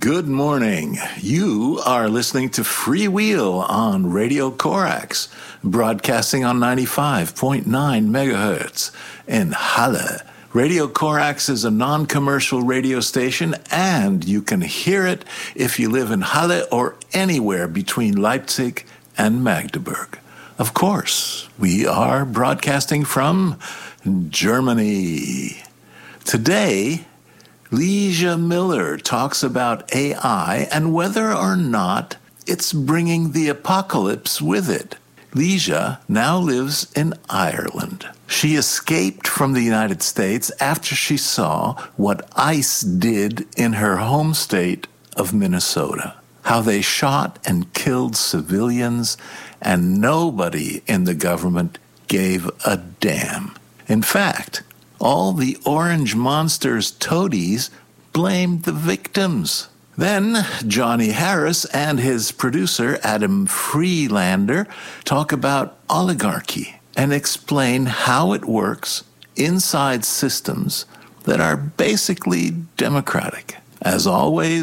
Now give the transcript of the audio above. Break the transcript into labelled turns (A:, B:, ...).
A: Good morning. You are listening to Freewheel on Radio Corax, broadcasting on 95.9 megahertz in Halle. Radio Corax is a non-commercial radio station, and you can hear it if you live in Halle or anywhere between Leipzig and Magdeburg. Of course, we are broadcasting from Germany. Today, Leisha Miller talks about AI and whether or not it's bringing the apocalypse with it. Leisha now lives in Ireland. She escaped from the United States after she saw what ICE did in her home state of Minnesota. How they shot and killed civilians, and nobody in the government gave a damn. In fact, all the Orange Monster's toadies blamed the victims. Then Johnny Harris and his producer Adam Freelander talk about oligarchy and explain how it works inside systems that are basically democratic. As always,